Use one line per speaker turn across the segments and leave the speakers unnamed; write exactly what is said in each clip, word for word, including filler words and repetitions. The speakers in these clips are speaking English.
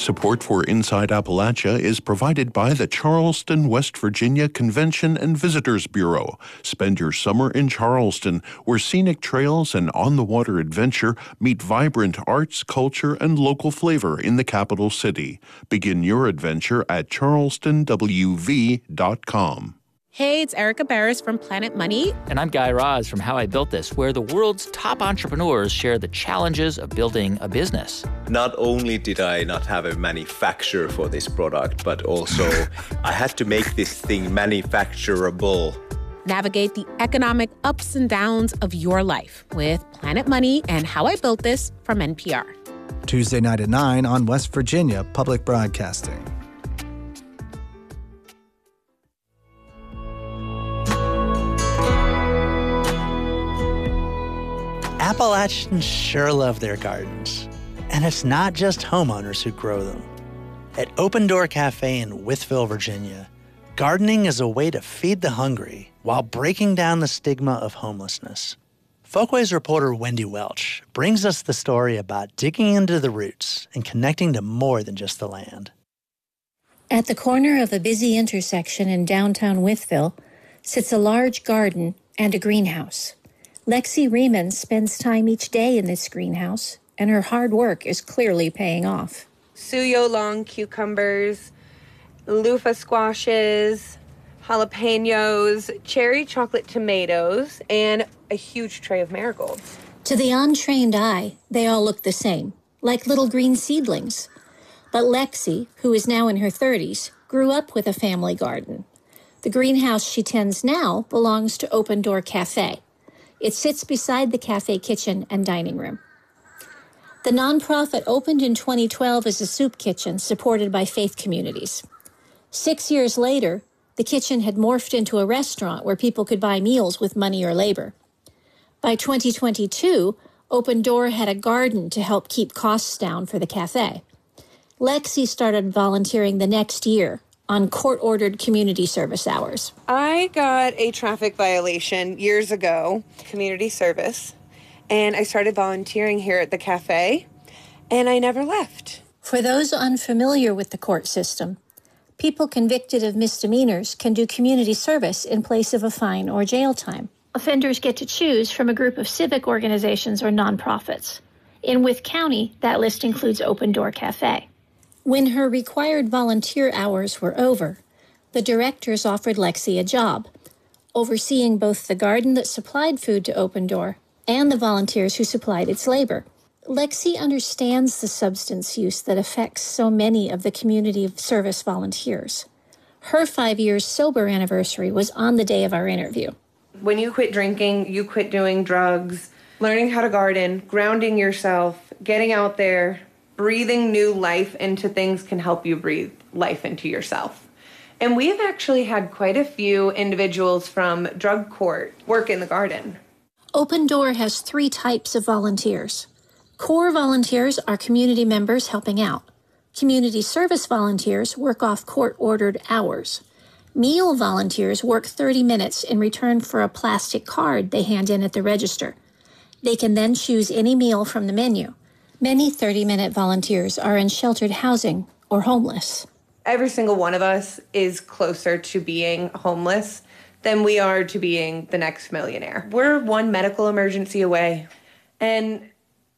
Support for Inside Appalachia is provided by the Charleston, West Virginia Convention and Visitors Bureau. Spend your summer in Charleston, where scenic trails and on-the-water adventure meet vibrant arts, culture, and local flavor in the capital city. Begin your adventure at charleston w v dot com.
Hey, it's Erica Barris from Planet Money.
And I'm Guy Raz from How I Built This, where the world's top entrepreneurs share the challenges of building a business.
Not only did I not have a manufacturer for this product, but also I had to make this thing manufacturable.
Navigate the economic ups and downs of your life with Planet Money and How I Built This from N P R.
Tuesday night at nine on West Virginia Public Broadcasting.
Appalachians sure love their gardens. And it's not just homeowners who grow them. At Open Door Cafe in Wytheville, Virginia, gardening is a way to feed the hungry while breaking down the stigma of homelessness. Folkways reporter Wendy Welch brings us the story about digging into the roots and connecting to more than just the land.
At the corner of a busy intersection in downtown Wytheville sits a large garden and a greenhouse. Lexi Riemann spends time each day in this greenhouse, and her hard work is clearly paying off.
Suyo long cucumbers, loofah squashes, jalapenos, cherry chocolate tomatoes, and a huge tray of marigolds.
To the untrained eye, they all look the same, like little green seedlings. But Lexi, who is now in her thirties, grew up with a family garden. The greenhouse she tends now belongs to Open Door Cafe. It sits beside the cafe kitchen and dining room. The nonprofit opened in twenty twelve as a soup kitchen supported by faith communities. Six years later, the kitchen had morphed into a restaurant where people could buy meals with money or labor. By twenty twenty-two, Open Door had a garden to help keep costs down for the cafe. Lexi started volunteering the next year on court-ordered community service hours.
I got a traffic violation years ago, community service, and I started volunteering here at the cafe, and I never left.
For those unfamiliar with the court system, people convicted of misdemeanors can do community service in place of a fine or jail time. Offenders get to choose from a group of civic organizations or nonprofits. In Wythe County, that list includes Open Door Cafe. When her required volunteer hours were over, the directors offered Lexi a job, overseeing both the garden that supplied food to Open Door and the volunteers who supplied its labor. Lexi understands the substance use that affects so many of the community service volunteers. Her five years sober anniversary was on the day of our interview.
When you quit drinking, you quit doing drugs, learning how to garden, grounding yourself, getting out there, breathing new life into things can help you breathe life into yourself. And we've actually had quite a few individuals from drug court work in the garden.
Open Door has three types of volunteers. Core volunteers are community members helping out. Community service volunteers work off court-ordered hours. Meal volunteers work thirty minutes in return for a plastic card they hand in at the register. They can then choose any meal from the menu. Many thirty-minute volunteers are in sheltered housing or homeless.
Every single one of us is closer to being homeless than we are to being the next millionaire. We're one medical emergency away. And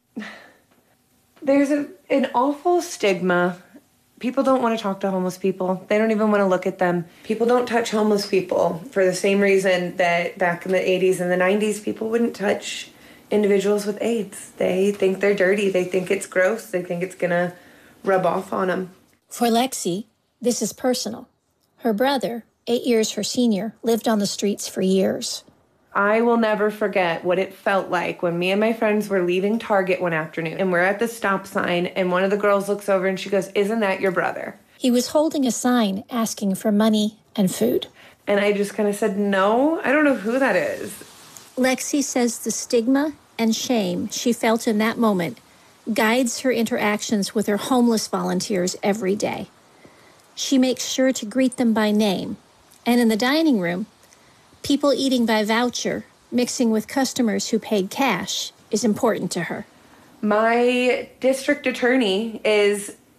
there's a, an awful stigma. People don't want to talk to homeless people. They don't even want to look at them. People don't touch homeless people for the same reason that back in the eighties and the nineties, people wouldn't touch individuals with AIDS. They think they're dirty. They think it's gross. They think it's going to rub off on them.
For Lexi, this is personal. Her brother, eight years her senior, lived on the streets for years.
I will never forget what it felt like when me and my friends were leaving Target one afternoon and we're at the stop sign and one of the girls looks over and she goes, "Isn't that your brother?"
He was holding a sign asking for money and food.
And I just kind of said, "No, I don't know who that is."
Lexi says the stigma and shame she felt in that moment guides her interactions with her homeless volunteers every day. She makes sure to greet them by name. And in the dining room, people eating by voucher, mixing with customers who paid cash, is important to her.
My district attorney is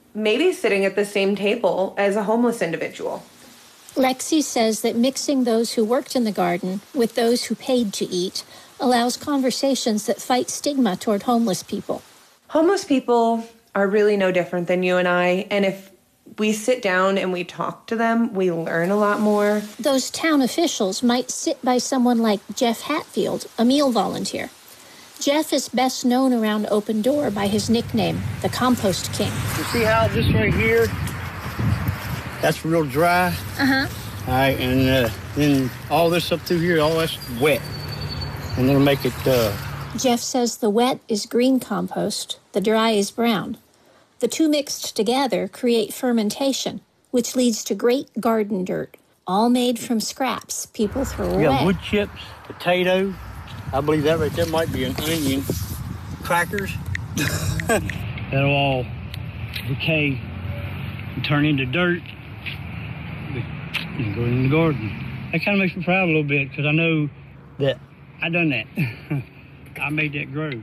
maybe sitting at the same table as a homeless individual.
Lexi says that mixing those who worked in the garden with those who paid to eat allows conversations that fight stigma toward homeless people.
Homeless people are really no different than you and I, and if we sit down and we talk to them, we learn a lot more.
Those town officials might sit by someone like Jeff Hatfield, a meal volunteer. Jeff is best known around Open Door by his nickname, the Compost King.
You see how this right here, that's real dry?
Uh-huh.
All right, and uh, then all this up through here, all that's wet. And it'll make it... Uh...
Jeff says the wet is green compost, the dry is brown. The two mixed together create fermentation, which leads to great garden dirt, all made from scraps people throw
We
away.
got wood chips, potato. I believe that right there might be an onion. Crackers. That'll all decay and turn into dirt and go in the garden. That kind of makes me proud a little bit because I know that I done that. I made that grow.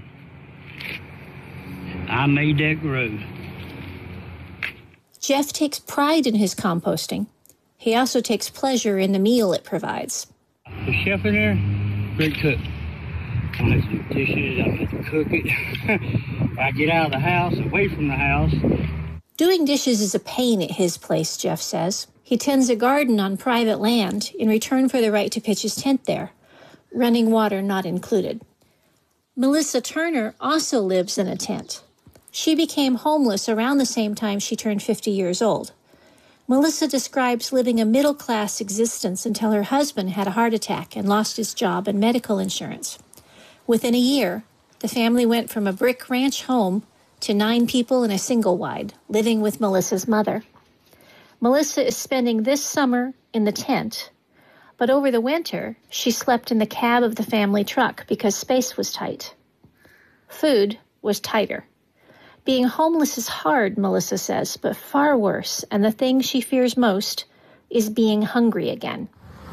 I made that grow.
Jeff takes pride in his composting. He also takes pleasure in the meal it provides.
The chef in there, great cook. I don't have to do dishes, I don't have to cook it. I get out of the house, away from the house.
Doing dishes is a pain at his place, Jeff says. He tends a garden on private land in return for the right to pitch his tent there, running water not included. Melissa Turner also lives in a tent. She became homeless around the same time she turned fifty years old. Melissa describes living a middle-class existence until her husband had a heart attack and lost his job and medical insurance. Within a year, the family went from a brick ranch home to nine people in a single-wide, living with Melissa's mother. Melissa is spending this summer in the tent, but over the winter, she slept in the cab of the family truck because space was tight. Food was tighter. Being homeless is hard, Melissa says, but far worse, and the thing she fears most is being hungry again.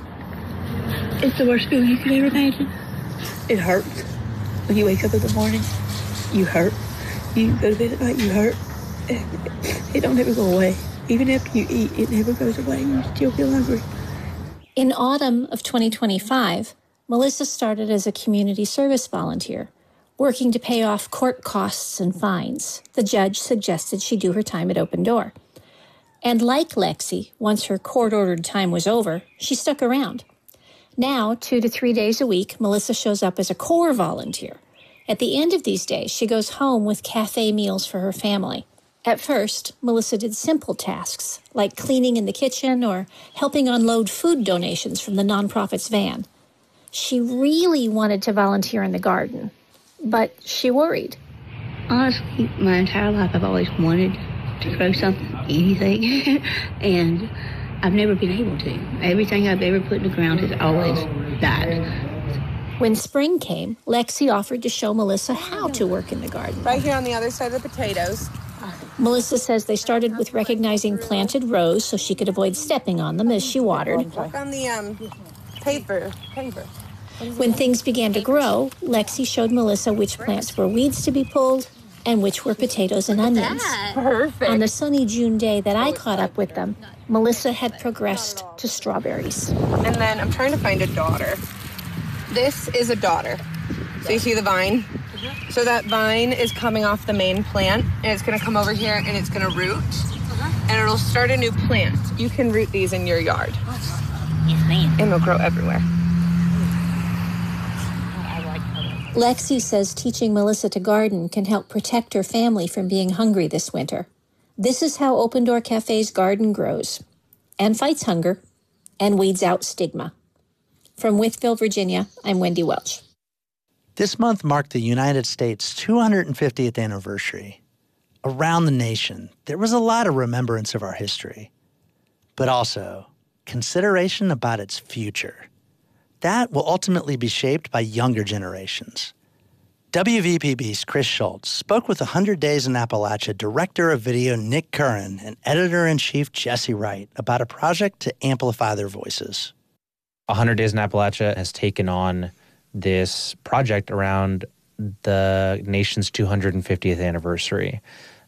It's the worst feeling you could ever imagine. It hurts. When you wake up in the morning, you hurt. You go to bed at night, you hurt. It don't ever go away. Even after you eat, it never goes away. You still feel hungry.
In autumn of twenty twenty-five, Melissa started as a community service volunteer, working to pay off court costs and fines. The judge suggested she do her time at Open Door. And like Lexi, once her court-ordered time was over, she stuck around. Now, two to three days a week, Melissa shows up as a core volunteer. At the end of these days, she goes home with cafe meals for her family. At first, Melissa did simple tasks, like cleaning in the kitchen or helping unload food donations from the nonprofit's van. She really wanted to volunteer in the garden, but she worried.
Honestly, my entire life I've always wanted to grow something, anything, and I've never been able to. Everything I've ever put in the ground has always died.
When spring came, Lexi offered to show Melissa how to work in the garden.
Right here on the other side of the potatoes.
Melissa says they started with recognizing planted rows so she could avoid stepping on them as she watered.
Walk on the um, paper. paper.
When things began to grow, Lexi showed Melissa which plants were weeds to be pulled and which were potatoes and onions.
Perfect.
On the sunny June day that I caught up with them, Melissa had progressed to strawberries.
And then I'm trying to find a daughter. This is a daughter. So you see the vine? So that vine is coming off the main plant, and it's going to come over here, and it's going to root, and it'll start a new plant. You can root these in your yard.
Yes, ma'am.
And they'll grow everywhere.
Lexi says teaching Melissa to garden can help protect her family from being hungry this winter. This is how Open Door Cafe's garden grows and fights hunger and weeds out stigma. From Wytheville, Virginia, I'm Wendy Welch.
This month marked the United States' two hundred fiftieth anniversary. Around the nation, there was a lot of remembrance of our history, but also consideration about its future. That will ultimately be shaped by younger generations. W V P B's Chris Schultz spoke with one hundred Days in Appalachia Director of Video Nick Curran and Editor-in-Chief Jesse Wright about a project to amplify their voices.
one hundred Days in Appalachia has taken on this project around the nation's two hundred fiftieth anniversary.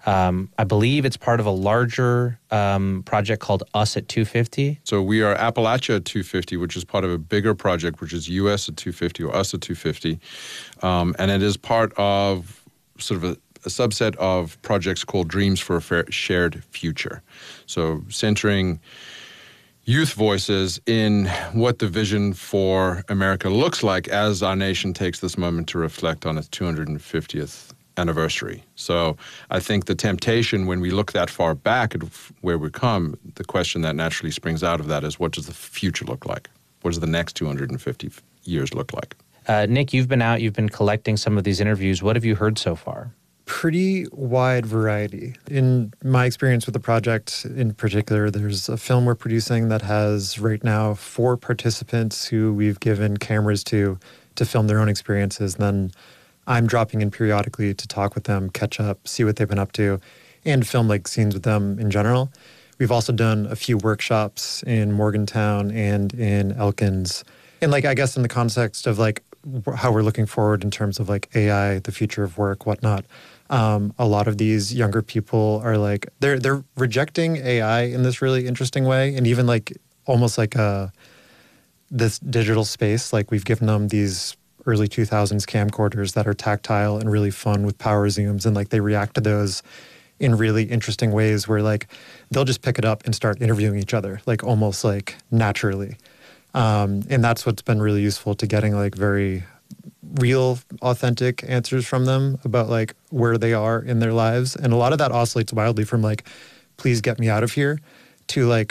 Um, I believe it's part of a larger um, project called Us at two fifty.
So we are Appalachia at two fifty, which is part of a bigger project, which is U S at two fifty or Us at two fifty. Um, and it is part of sort of a, a subset of projects called Dreams for a Fair, Shared Future. So centering youth voices in what the vision for America looks like as our nation takes this moment to reflect on its two hundred fiftieth anniversary. So I think the temptation when we look that far back at where we come, the question that naturally springs out of that is, what does the future look like? What does the next two hundred fifty years look like?
Uh, Nick, you've been out, you've been collecting some of these interviews. What have you heard so far?
Pretty wide variety. In my experience with the project in particular, there's a film we're producing that has right now four participants who we've given cameras to to film their own experiences. And then I'm dropping in periodically to talk with them, catch up, see what they've been up to, and film like scenes with them in general. We've also done a few workshops in Morgantown and in Elkins. And like, I guess in the context of like how we're looking forward in terms of like A I, the future of work, whatnot. Um, a lot of these younger people are like, they're they're rejecting A I in this really interesting way. And even like almost like a, this digital space, like we've given them these early two thousands camcorders that are tactile and really fun with power zooms, and like they react to those in really interesting ways where like they'll just pick it up and start interviewing each other, like almost like naturally. Um, and that's what's been really useful to getting like very real, authentic answers from them about like where they are in their lives. And a lot of that oscillates wildly from like, please get me out of here, to like,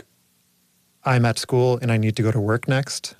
I'm at school and I need to go to work next,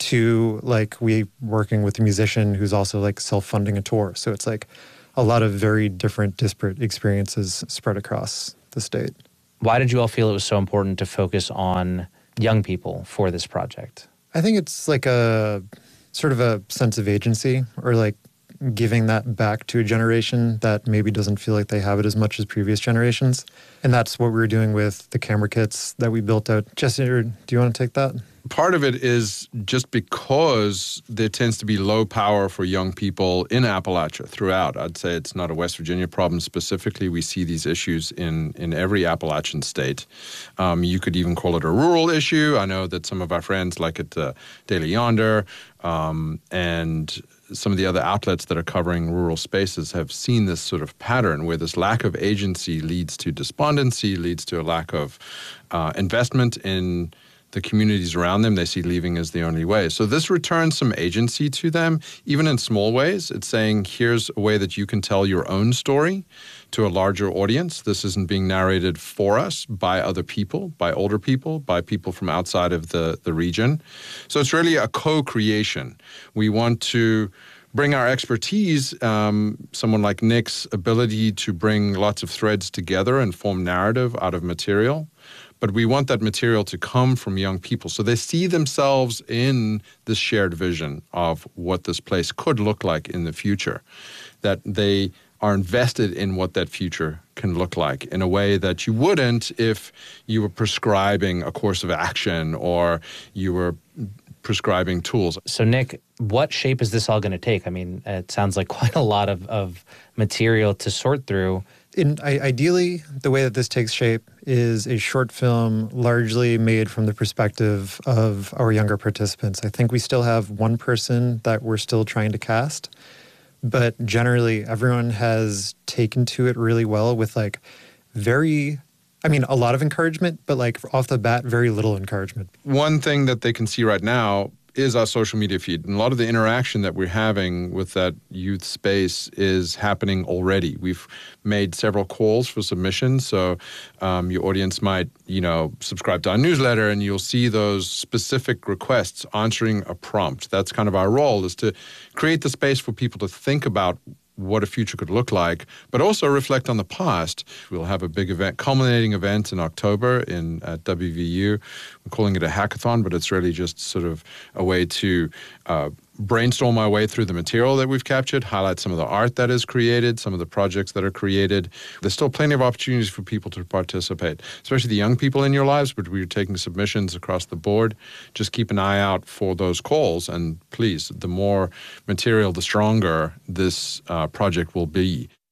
to like we working with a musician who's also like self-funding a tour. So it's like a lot of very different, disparate experiences spread across the state.
Why did you all feel it was so important to focus on young people for this project?
I think it's like a sort of a sense of agency, or like giving that back to a generation that maybe doesn't feel like they have it as much as previous generations. And that's what we were doing with the camera kits that we built out. Jesse, do you want to take that?
Part of it is just because there tends to be low power for young people in Appalachia throughout. I'd say it's not a West Virginia problem specifically. We see these issues in, in every Appalachian state. Um, you could even call it a rural issue. I know that some of our friends, like at uh, Daily Yonder um, and some of the other outlets that are covering rural spaces, have seen this sort of pattern where this lack of agency leads to despondency, leads to a lack of uh, investment in the communities around them. They see leaving as the only way. So this returns some agency to them, even in small ways. It's saying, here's a way that you can tell your own story to a larger audience. This isn't being narrated for us by other people, by older people, by people from outside of the, the region. So it's really a co-creation. We want to bring our expertise, um, someone like Nick's ability to bring lots of threads together and form narrative out of material. But we want that material to come from young people, so they see themselves in this shared vision of what this place could look like in the future, that they are invested in what that future can look like in a way that you wouldn't if you were prescribing a course of action or you were prescribing tools.
So Nick, what shape is this all going to take? I mean, it sounds like quite a lot of, of material to sort through.
In, I, ideally, the way that this takes shape is a short film largely made from the perspective of our younger participants. I think we still have one person that we're still trying to cast, but generally everyone has taken to it really well with like very, I mean, a lot of encouragement, but like off the bat, very little encouragement.
One thing that they can see right now is our social media feed. And a lot of the interaction that we're having with that youth space is happening already. We've made several calls for submissions. So um, your audience might, you know, subscribe to our newsletter and you'll see those specific requests answering a prompt. That's kind of our role, is to create the space for people to think about what a future could look like, but also reflect on the past. We'll have a big event, culminating event in October in at W V U. We're calling it a hackathon, but it's really just sort of a way to uh, brainstorm our way through the material that we've captured, highlight some of the art that is created, some of the projects that are created. There's still plenty of opportunities for people to participate, especially the young people in your lives, but we're taking submissions across the board. Just keep an eye out for those calls, and please, the more material, the stronger this uh, project will be.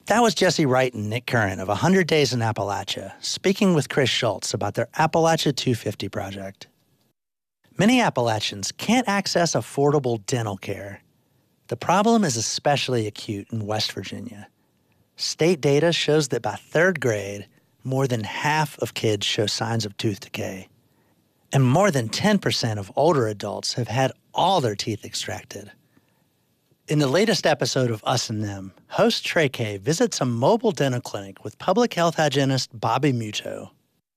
That was Jesse Wright and Nick Curran of one hundred Days in Appalachia, speaking with Chris Schultz about their Appalachia two fifty project. Many Appalachians can't access affordable dental care. The problem is especially acute in West Virginia. State data shows that by third grade, more than half of kids show signs of tooth decay. And more than ten percent of older adults have had all their teeth extracted. In the latest episode of Us and Them, host Trey Kay visits a mobile dental clinic with public health hygienist Bobby Muto.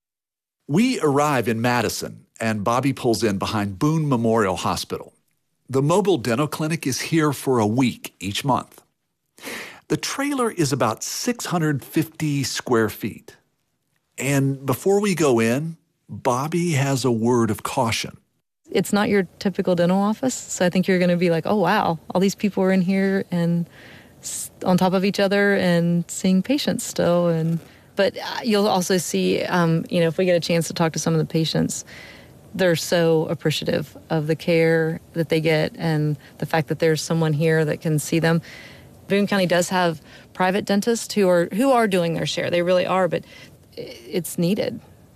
We arrive in Madison, and Bobby pulls in behind Boone Memorial Hospital. The mobile dental clinic is here for a week each month. The trailer is about six hundred fifty square feet. And before we go in, Bobby has a word of caution.
It's not your typical dental office, so I think you're going to be like, oh, wow, all these people are in here and on top of each other and seeing patients still. And But you'll also see, um, you know, if we get a chance to talk to some of the patients, they're so appreciative of the care that they get and the fact that there's someone here that can see them. Boone County does have private dentists who are who are doing their share. They really are, but it's needed.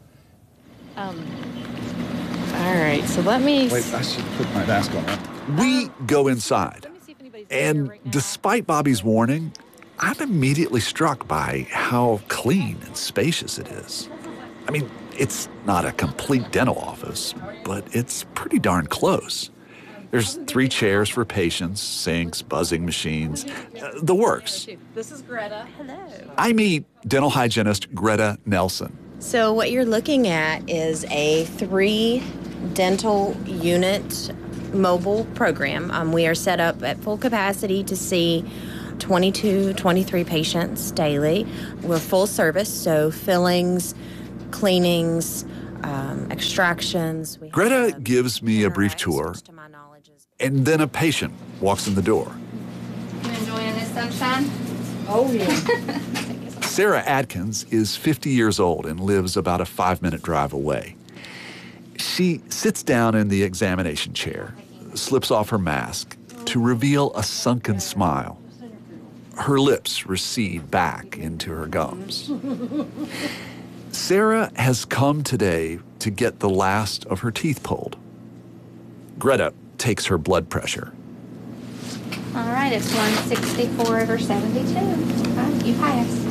Um, all right, so let me...
Wait, I should put my mask on. We go inside, and despite Bobby's warning, I'm immediately struck by how clean and spacious it is. I mean, it's not a complete dental office, but it's pretty darn close. There's three chairs for patients, sinks, buzzing machines, uh, the works.
This is Greta. Hello.
I meet dental hygienist Greta Nelson.
So what you're looking at is a three dental unit mobile program. Um, we are set up at full capacity to see twenty-two, twenty-three patients daily. We're full service, so fillings, cleanings, um, extractions. We
Greta gives me a brief tour, and then a patient walks in the door.
You enjoying this sunshine? Oh, yeah.
Sarah Adkins is fifty years old and lives about a five-minute drive away. She sits down in the examination chair, slips off her mask to reveal a sunken smile. Her lips recede back into her gums. Sarah has come today to get the last of her teeth pulled. Greta takes her blood pressure.
All right, it's one sixty-four over seventy-two. Okay, you pass.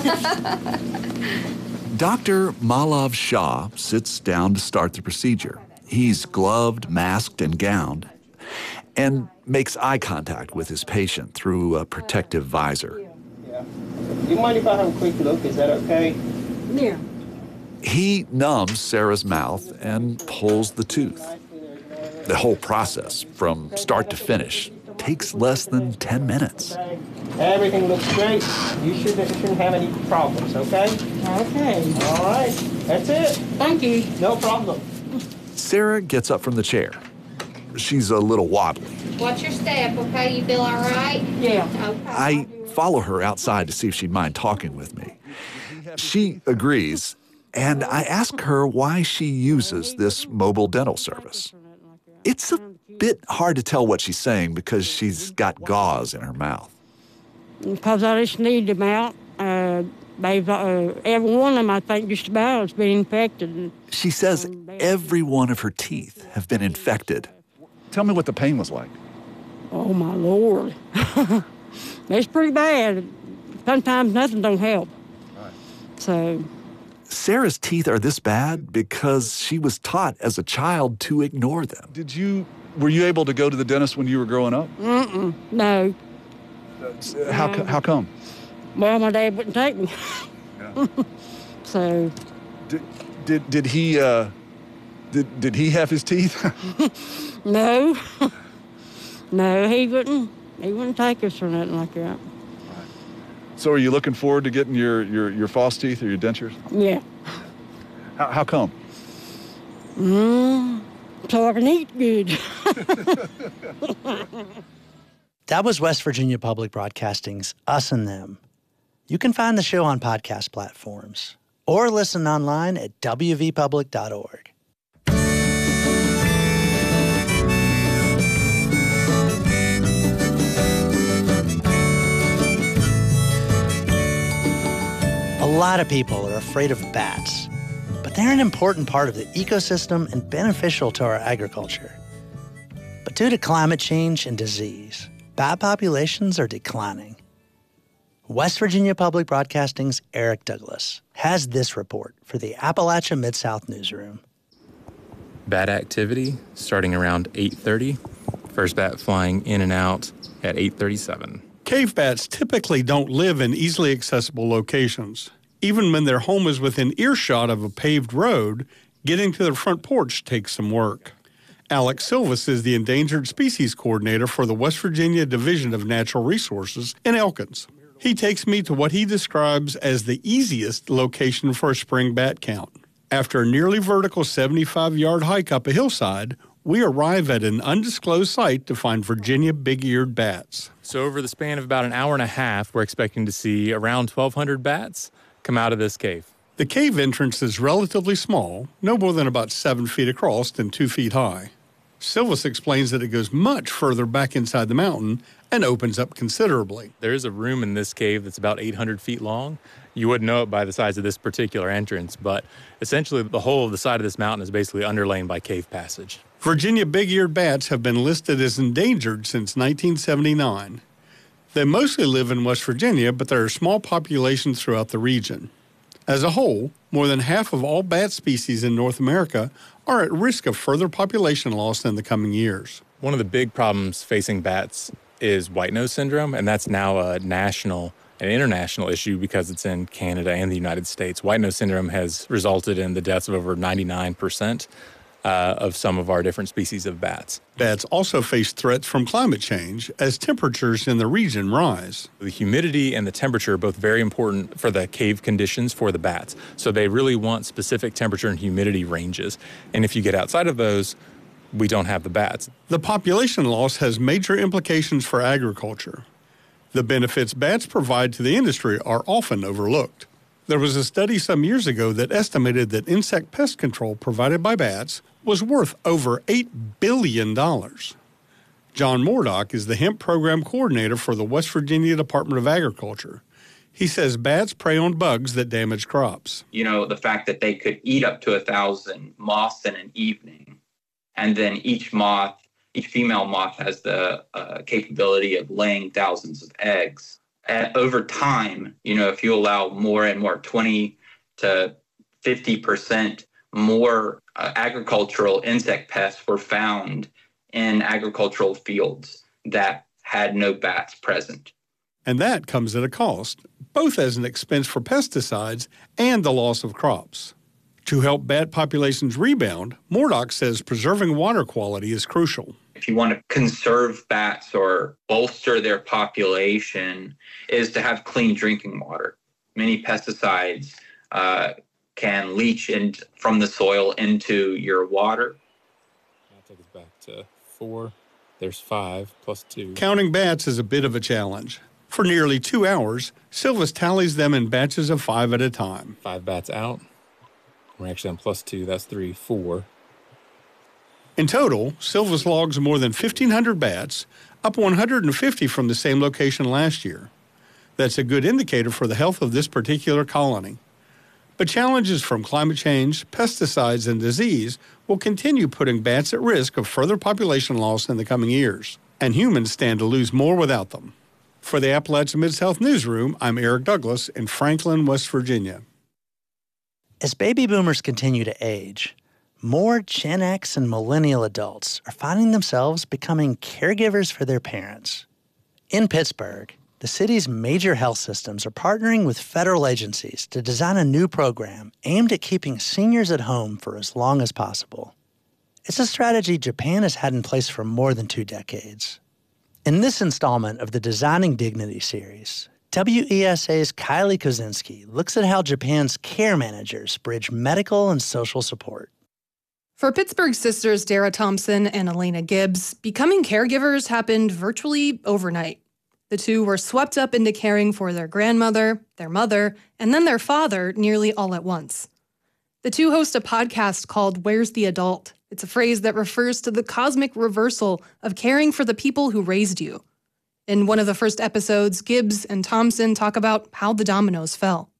Doctor Malav Shah sits down to start the procedure. He's gloved, masked, and gowned, and makes eye contact with his patient through a protective visor.
Yeah. Do you mind if I have a quick look? Is that okay?
Yeah.
He numbs Sarah's mouth and pulls the tooth. The whole process, from start to finish, takes less than ten minutes.
Everything looks great. You shouldn't, shouldn't have any problems, okay?
Okay.
All right. That's it.
Thank you.
No problem.
Sarah gets up from the chair. She's a little wobbly.
Watch your step, okay? You feel all right?
Yeah.
Okay.
I follow her outside to see if she'd mind talking with me. She agrees, and I ask her why she uses this mobile dental service. It's a bit hard to tell what she's saying because she's got gauze in her mouth.
Because I just need them out. Uh, they've, uh, every one of them, I think, just about has been infected.
She says every one of her teeth have been infected. Tell me what the pain was like.
Oh, my Lord. It's pretty bad. Sometimes nothing don't help. So...
Sarah's teeth are this bad because she was taught as a child to ignore them.
Did you, were you able to go to the dentist when you were growing up?
Mm-mm, no.
Uh, how,
no.
how come?
Well, my dad wouldn't take me.
Yeah.
So.
Did, did, did he, uh, did, did he have his teeth?
No. No, he wouldn't. He wouldn't take us for nothing like that.
So are you looking forward to getting your, your, your false teeth or your dentures?
Yeah.
How, how come?
Mm, so I can eat good.
That was West Virginia Public Broadcasting's Us and Them. You can find the show on podcast platforms or listen online at w v public dot org. lot of people are afraid of bats, but they're an important part of the ecosystem and beneficial to our agriculture. But due to climate change and disease, bat populations are declining. West Virginia Public Broadcasting's Eric Douglas has this report for the Appalachia Mid-South Newsroom.
Bat activity starting around eight thirty. First bat flying in and out at eight thirty-seven.
Cave bats typically don't live in easily accessible locations. Even when their home is within earshot of a paved road, getting to their front porch takes some work. Alex Silvas is the Endangered Species Coordinator for the West Virginia Division of Natural Resources in Elkins. He takes me to what he describes as the easiest location for a spring bat count. After a nearly vertical seventy-five-yard hike up a hillside, we arrive at an undisclosed site to find Virginia big-eared bats.
So over the span of about an hour and a half, we're expecting to see around twelve hundred bats come out of this cave.
The cave entrance is relatively small, no more than about seven feet across and two feet high. Silvas explains that it goes much further back inside the mountain and opens up considerably.
There is a room in this cave that's about eight hundred feet long. You wouldn't know it by the size of this particular entrance, but essentially the whole of the side of this mountain is basically underlain by cave passage.
Virginia big-eared bats have been listed as endangered since nineteen seventy-nine. They mostly live in West Virginia, but there are small populations throughout the region. As a whole, more than half of all bat species in North America are at risk of further population loss in the coming years.
One of the big problems facing bats is white nose syndrome, and that's now a national and international issue because it's in Canada and the United States. White nose syndrome has resulted in the deaths of over ninety-nine percent uh, of some of our different species of bats.
Bats also face threats from climate change as temperatures in the region rise.
The humidity and the temperature are both very important for the cave conditions for the bats. So they really want specific temperature and humidity ranges. And if you get outside of those, we don't have the bats.
The population loss has major implications for agriculture. The benefits bats provide to the industry are often overlooked. There was a study some years ago that estimated that insect pest control provided by bats was worth over eight billion dollars. John Mordock is the hemp program coordinator for the West Virginia Department of Agriculture. He says bats prey on bugs that damage crops.
You know, the fact that they could eat up to a thousand moths in an evening, and then each moth, each female moth has the uh, capability of laying thousands of eggs. And over time, you know, if you allow more and more, twenty to fifty percent more uh, agricultural insect pests were found in agricultural fields that had no bats present.
And that comes at a cost, both as an expense for pesticides and the loss of crops. To help bat populations rebound, Mordock says preserving water quality is crucial.
If you want to conserve bats or bolster their population, is to have clean drinking water. Many pesticides uh, can leach in from the soil into your water.
I'll take us back to four. There's five plus two.
Counting bats is a bit of a challenge. For nearly two hours, Silvas tallies them in batches of five at a time.
Five bats out. We're actually on plus two. That's three, four.
In total, Silvas logs more than fifteen hundred bats, up one hundred fifty from the same location last year. That's a good indicator for the health of this particular colony. But challenges from climate change, pesticides, and disease will continue putting bats at risk of further population loss in the coming years, and humans stand to lose more without them. For the Appalachia Mid-South Newsroom, I'm Eric Douglas in Franklin, West Virginia.
As baby boomers continue to age, more Gen X and millennial adults are finding themselves becoming caregivers for their parents. In Pittsburgh, the city's major health systems are partnering with federal agencies to design a new program aimed at keeping seniors at home for as long as possible. It's a strategy Japan has had in place for more than two decades. In this installment of the Designing Dignity series, W E S A's Kylie Kozinski looks at how Japan's care managers bridge medical and social support.
For Pittsburgh sisters Dara Thompson and Elena Gibbs, becoming caregivers happened virtually overnight. The two were swept up into caring for their grandmother, their mother, and then their father nearly all at once. The two host a podcast called Where's the Adult? It's a phrase that refers to the cosmic reversal of caring for the people who raised you. In one of the first episodes, Gibbs and Thompson talk about how the dominoes fell.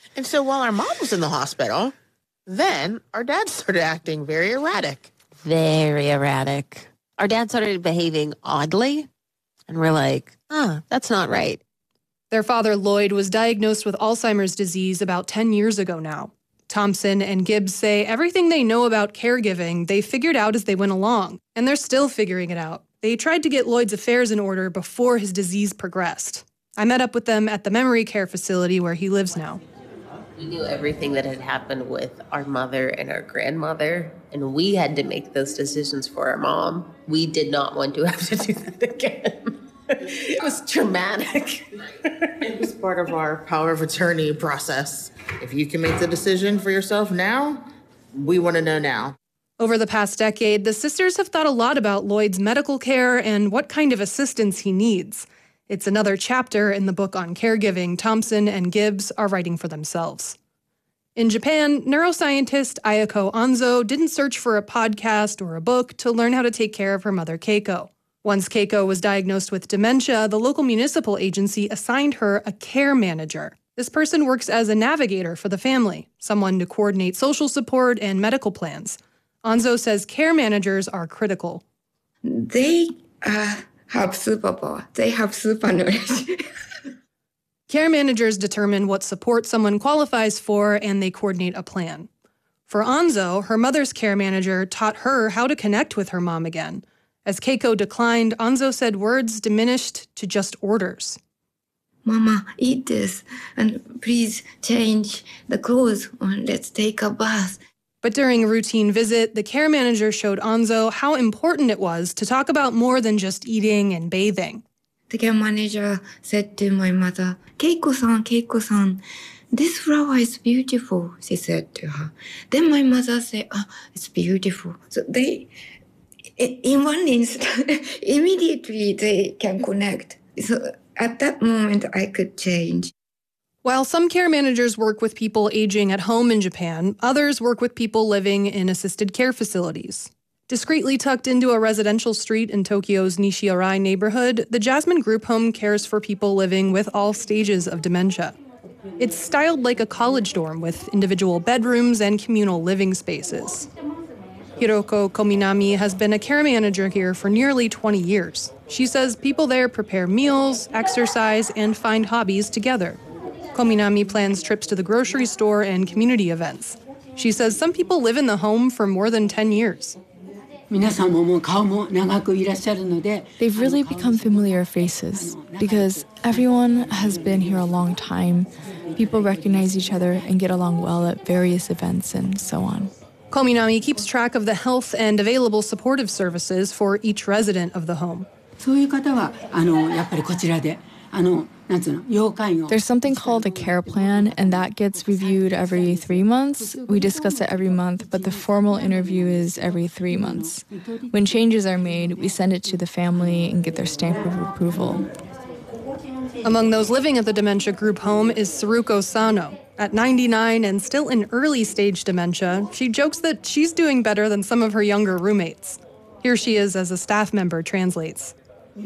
And so while our mom was in the hospital, then our dad started acting very erratic.
Very erratic. Our dad started behaving oddly, and we're like, ah, oh, that's not right.
Their father, Lloyd, was diagnosed with Alzheimer's disease about ten years ago now. Thompson and Gibbs say everything they know about caregiving they figured out as they went along, and they're still figuring it out. They tried to get Lloyd's affairs in order before his disease progressed. I met up with them at the memory care facility where he lives now.
We knew everything that had happened with our mother and our grandmother, and we had to make those decisions for our mom. We did not want to have to do that again. It was traumatic.
It was part of our power of attorney process. If you can make the decision for yourself now, we want to know now.
Over the past decade, the sisters have thought a lot about Lloyd's medical care and what kind of assistance he needs. It's another chapter in the book on caregiving Thompson and Gibbs are writing for themselves. In Japan, neuroscientist Ayako Anzo didn't search for a podcast or a book to learn how to take care of her mother, Keiko. Once Keiko was diagnosed with dementia, the local municipal agency assigned her a care manager. This person works as a navigator for the family, someone to coordinate social support and medical plans. Anzo says care managers are critical.
They uh, have superpower. They have super knowledge.
Care managers determine what support someone qualifies for, and they coordinate a plan. For Anzo, her mother's care manager taught her how to connect with her mom again. As Keiko declined, Anzo said words diminished to just orders.
Mama, eat this, and please change the clothes, or let's take a bath.
But during a routine visit, the care manager showed Anzo how important it was to talk about more than just eating and bathing.
The care manager said to my mother, Keiko-san, Keiko-san, this flower is beautiful, she said to her. Then my mother said, oh, it's beautiful. So they, in one instant, immediately they can connect. So at that moment, I could change.
While some care managers work with people aging at home in Japan, others work with people living in assisted care facilities. Discreetly tucked into a residential street in Tokyo's Nishi-Arai neighborhood, the Jasmine Group Home cares for people living with all stages of dementia. It's styled like a college dorm with individual bedrooms and communal living spaces. Hiroko Kominami has been a care manager here for nearly twenty years. She says people there prepare meals, exercise, and find hobbies together. Kominami plans trips to the grocery store and community events. She says some people live in the home for more than ten years.
They've really become familiar faces because everyone has been here a long time. People recognize each other and get along well at various events and so on.
Kominami keeps track of the health and available supportive services for each resident of the home.
There's something called a care plan, and that gets reviewed every three months. We discuss it every month, but the formal interview is every three months. When changes are made, we send it to the family and get their stamp of approval.
Among those living at the dementia group home is Tsuruko Sano. At ninety-nine and still in early-stage dementia, she jokes that she's doing better than some of her younger roommates. Here she is as a staff member translates.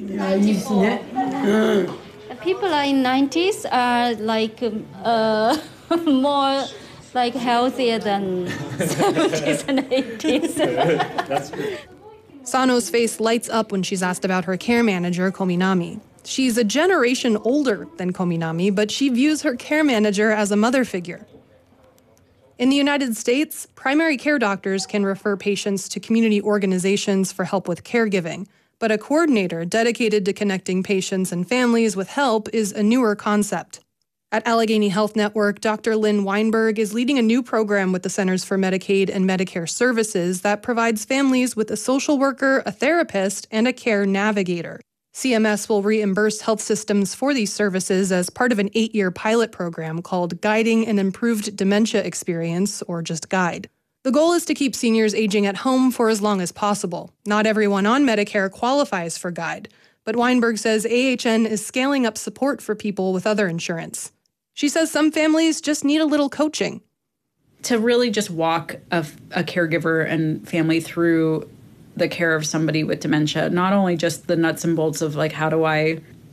People are in nineties are like uh, more like healthier than seventies and eighties.
That's good. Sano's face lights up when she's asked about her care manager, Kominami. She's a generation older than Kominami, but she views her care manager as a mother figure. In the United States, primary care doctors can refer patients to community organizations for help with caregiving. But a coordinator dedicated to connecting patients and families with help is a newer concept. At Allegheny Health Network, Doctor Lynn Weinberg is leading a new program with the Centers for Medicaid and Medicare Services that provides families with a social worker, a therapist, and a care navigator. C M S will reimburse health systems for these services as part of an eight-year pilot program called Guiding an Improved Dementia Experience, or just GUIDE. The goal is to keep seniors aging at home for as long as possible. Not everyone on Medicare qualifies for GUIDE, but Weinberg says A H N is scaling up support for people with other insurance. She says some families just need a little coaching.
To really just walk a, a caregiver and family through the care of somebody with dementia, not only just the nuts and bolts of like, how do I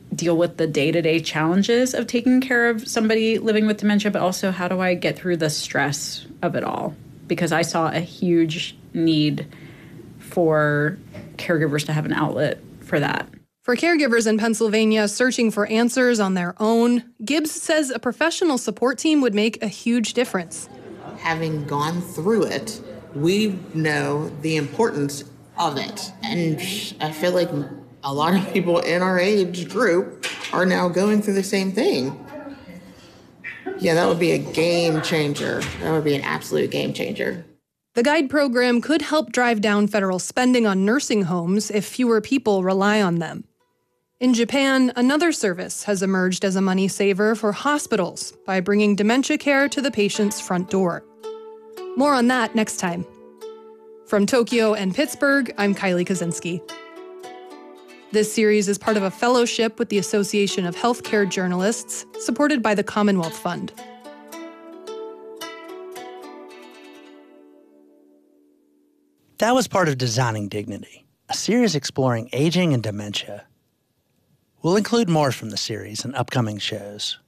deal with the day-to-day challenges of taking care of somebody living with dementia, but also how do I get through the stress of it all? Because I saw a huge need for caregivers to have an outlet for that.
For caregivers in Pennsylvania searching for answers on their own, Gibbs says a professional support team would make a huge difference.
Having gone through it, we know the importance of it. And I feel like a lot of people in our age group are now going through the same thing. Yeah, that would be a game changer. That would be an absolute game changer.
The GUIDE program could help drive down federal spending on nursing homes if fewer people rely on them. In Japan, another service has emerged as a money saver for hospitals by bringing dementia care to the patient's front door. More on that next time. From Tokyo and Pittsburgh, I'm Kylie Kaczynski. This series is part of a fellowship with the Association of Healthcare Journalists, supported by the Commonwealth Fund.
That was part of Designing Dignity, a series exploring aging and dementia. We'll include more from the series in upcoming shows.